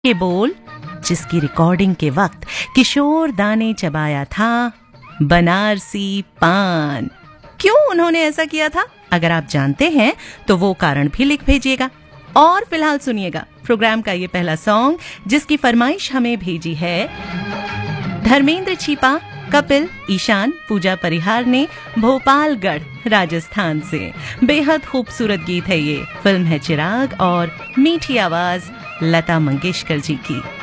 के बोल, जिसकी रिकॉर्डिंग के वक्त किशोर दा ने चबाया था बनारसी पान। क्यों उन्होंने ऐसा किया था? अगर आप जानते हैं तो वो कारण भी लिख भेजिएगा। और फिलहाल सुनिएगा प्रोग्राम का ये पहला सॉन्ग, जिसकी फरमाइश हमें भेजी है धर्मेंद्र छिपा, कपिल, ईशान, पूजा परिहार ने भोपालगढ़ राजस्थान से। बेहद खूबसूरत गीत है ये। फिल्म है चिराग और मीठी आवाज लता मंगेशकर जी की।